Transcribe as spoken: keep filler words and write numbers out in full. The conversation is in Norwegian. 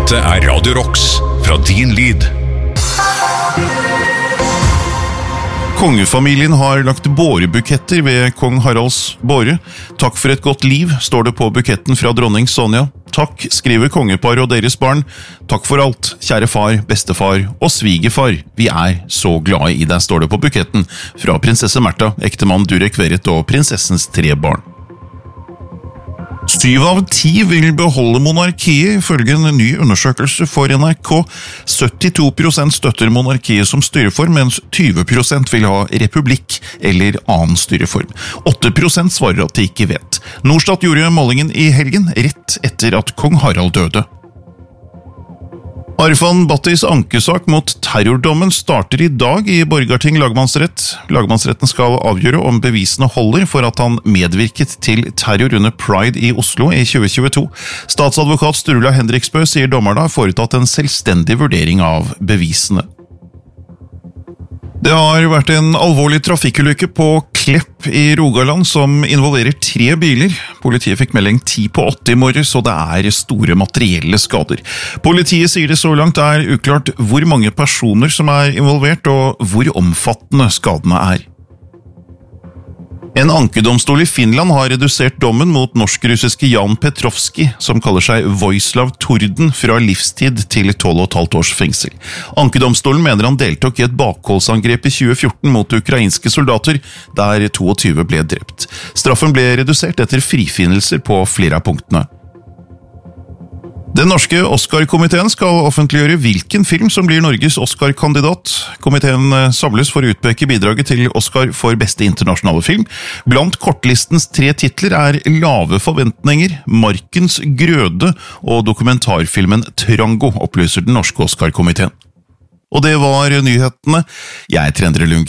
Dette er Radio Rocks fra din lyd. Kongefamilien har lagt bårebuketter ved kong Haralds båre. Takk for et godt liv, står det på buketten fra dronning Sonja. Takk, skriver kongepar og deres barn. Takk for alt, kjære far, bestefar og svigerfar. Vi er så glade i deg, står det på buketten fra prinsesse Märtha, ektemann Durek Verrett og prinsessens tre barn. Syv av ti vil beholde monarkiet, ifølge en ny undersøkelse for N R K. syttito prosent støtter monarkiet som styreform, mens tyve prosent vil ha republikk eller annen styreform. åtte prosent svarer at de ikke vet. Norstat gjorde målingen i helgen, rett etter at kong Harald døde. Arfan Battis ankesak mot terrordommen starter i dag i Borgarting lagmannsrett. Lagmannsretten skal avgjøre om bevisene holder for at han medvirket til terror under Pride i Oslo i tjue tjueto. Statsadvokat Sturla Henriksbø sier dommerne har foretatt en selvstendig vurdering av bevisene. Det har vært en alvorlig trafikkulykke på Klepp i Rogaland som involverer tre biler. Politiet fikk melding ti på åtte i morges, og det er store materielle skader. Politiet sier det så langt er uklart hvor mange personer som er involvert, og hvor omfattende skadene er. En ankedomstol i Finland har redusert dommen mot norsk-russiske Jan Petrovski, som kaller seg Voislav Torden, fra livstid til tolv og et halvt års fengsel. Ankedomstolen mener han deltok i et bakholdsangrep i tjue fjorten mot ukrainske soldater, der tjueto ble drept. Straffen ble redusert etter frifinnelser på flere av punktene. Den norske Oscar-komiteen skal offentliggjøre hvilken film som blir Norges Oscar-kandidat. Komiteen samles for å utpeke bidraget til Oscar for beste internasjonale film. Blant kortlistens tre titler er Lave forventninger, Markens grøde og dokumentarfilmen Trango, opplyser den norske Oscar-komiteen. Og det var nyhetene. Jeg er Endre Lund.